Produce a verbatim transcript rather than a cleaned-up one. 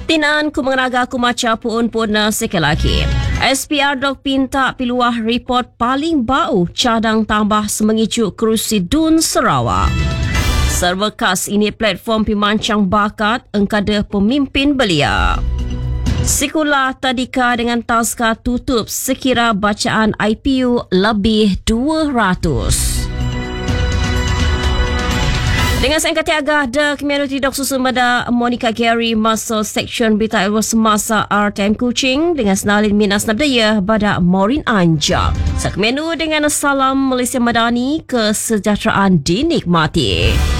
Tinan ku mengenaga ku maca pun pun sekali lagi. S P R Dok pinta piluah report paling bau cadang tambah semengicu kerusi Dun Sarawak. Serbekas ini platform pimancang bakat engkada pemimpin belia. Sekolah tadika dengan taska tutup sekira bacaan I P U lebih dua ratus. Dengan saya kata agak The Community Dok susun pada Monica Gary masa seksyen berita semasa R T M Kuching dengan senalin minas nabdaya pada Maureen Anjak. Sak menu dengan salam Malaysia Madani, kesejahteraan dinikmati.